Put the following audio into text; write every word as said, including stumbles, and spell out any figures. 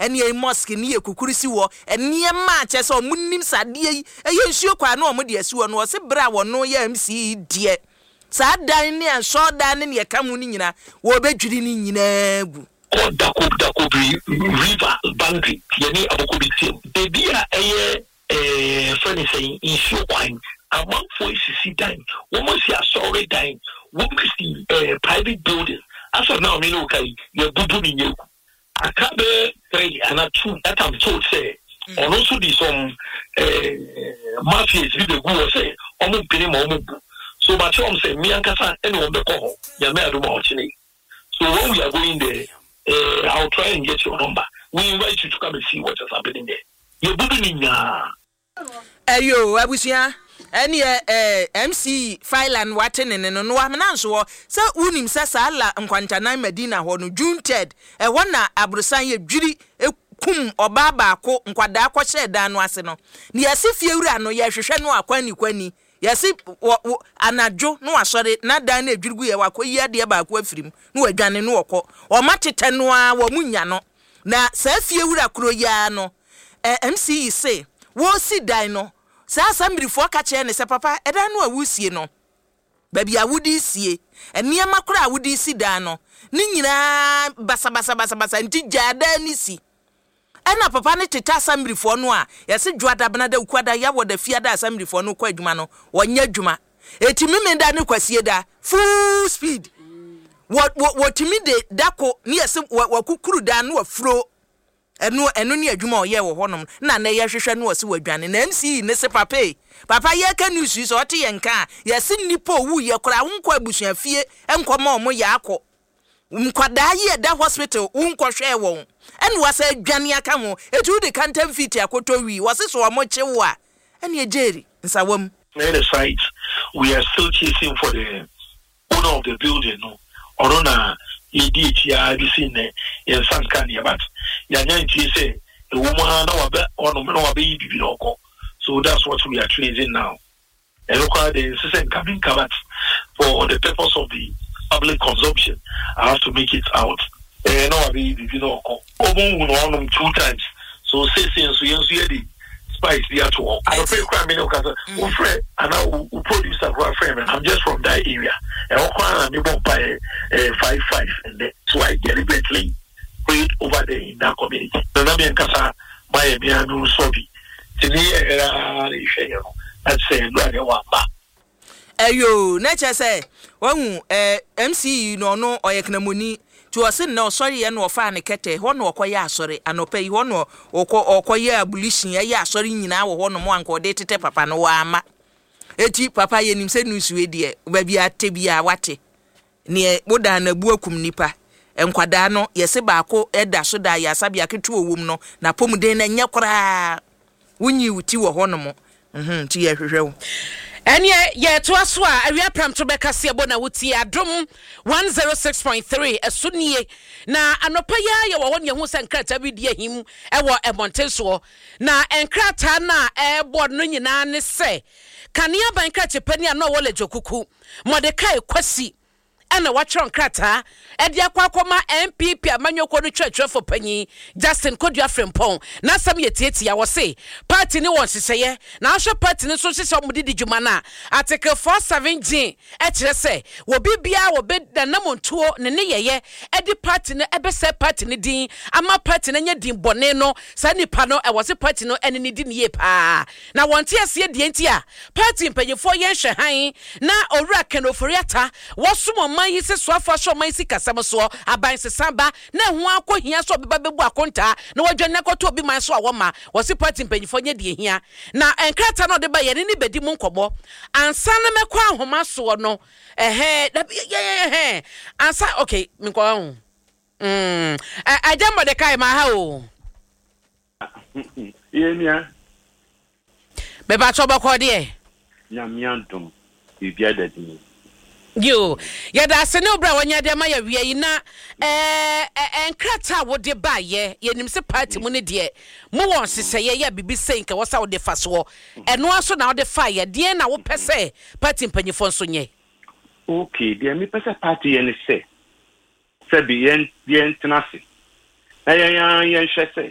ene ye mosque ni ye kukurisi wo ene ma che se omunim sade yi eye nsuo kwa na omo de asi wo no o se bra wo no ye M C die sa dan ne anso dan ne ye kamu ni nyina wo bedwiri ni nyina gu dako dako bi river boundary yani abokobi team baby a eye eh funny saying nsuo kwan among for sisi dan wo mo si asori dan wo mo si eh private building aso now me no kai ye bubu ni nyeku akabe three and two that I'm told say on also the some eh mafias bi be go say omo pini mo omo so but you say me ankasa any one be ko ya me aduma ochine so when we are going there uh, I'll try and get your number. We invite you to come and see what is happening there. You building ya. Ayo, abusia. Any eh M C file and waten and no amna so say unim say sala nkwantana Medina ho no June third e wona abrusan ye dwiri ekum oba baako nkwada akɔhye dan no ase no ne yasifie wura no ye hwehwɛ no akwani kwani yasi anadwo no asɔre na dan na edwirgu ye wakoyi ade baako afirim no wadwane no wɔkɔ o matete no a wo munya no na saa fie wura kro ya no eh, M C say wo si dan no saa asambirifo ka kye ne se papa edan no awusie no baby awudi sie eniema kra awudi si dan no ni nyina basa basa basa basa nti jada ni si ena papa ne teta asambirifo no a yesi dwada bena da ukwada ya wo da fia da asambirifo no kwa adwuma no wonya adwuma etimi menda ne kwasie da full speed wo wo timi de dako ne yesi wakukuru da no afuro enu enu ne adwuma oye wo honom na na ye hwehwe no wose wadwane na M C ne se papa papa ye ka news so ote ye nka yesi nipo wu ye kora wonkɔ abusuafie enkɔma omo ya akɔ nkwada ye da hospital wonkɔ hwɛ won enu wase adwane aka ho etu de kantam fit akoto wi wase so omo kyewa ene ye jeri nsawam na the site we are still chasing for the owner of the building no or na E D H ya bi sin ne ye san kan ye bat ya nya nti say e wo mo na wa be ono me na wa be yi bibi no ko so that's what we are tracing now and look at the system coming covered for the purpose of the public consumption. I have to make it out eh no wa be bibi no ko obo wu no ono two times so say since so yen so ye di spice there to work. I don't feel crime in Okasa. Oh, friend, and I will produce a friend. I'm just from that area. And I'm able to buy five five, and then so I deliberately put over there in that community. The Namian Casa, my Miano Sobi. To me, that's saying, Ayo, nature say, one M C no no or Yaknamuni. To us no sorry and no fan kete one or quaya sorry and no pay one or quaya abolition ya sorry in our one one coordinated papa no ama eti papa yenim se nusu die baby atebia wate ne boda na buakum nipa enkwada no yese baako eda so da ya sabia ketu owum no na pomuden na nya kora wunyi wuti wo hono mhm ti ye hwehwew Enye ye to aso a awia pram to beka se ebo na wuti adom one oh six point three esunie na anopa ya ye wo won ye hu se nkrata bi die him e wo ebonteso na enkrata na ebo no nyina ne se kanea ban krata pani na wo le jokuku Mordecai Kwasi ana watron krata e dia kwakoma M P P amanyoko no twetwe for panyi Justin Kodua Frempon na sam ye tieti ya wo se party ni won siseye na ahwe party ni so sise omudidi dwuma na article four seven G e kire se wo bibia wo be da namontuo ne ne yeye e di party no ebe se party ni din ama party na nya din bone no sa nipa no e wo se party no ene ni din ye pa na won tie se die ntia party mpanyefo ye hwe han na owura kenoforiata wo sumo yi se so afa so man si kasam so aban se samba na hu akohia so beba bebu akonta na wadwane akoto obi man so awoma wo si party mpanyifo nya de hia na enkrata no de ba ye ni bedi mu nkobo ansa na mekwa ahoma so no ehe ehe ansa okay mekwa hu mm I dem Mordecai ma ha o ye nia beba cho bako de nyamiantum bibia dadi Yo, yada sene obra wanya de ma ya wie na eh enkrata wo de ba ye yenim se party mu ne de mo won seseye ya bibi senka wo sa wo de fa so eno aso na wo de fa ye de na wo pese party mpanyifo nso nye okay de mi pese party ye ne se se bi yen yen tenase na yen yen hwese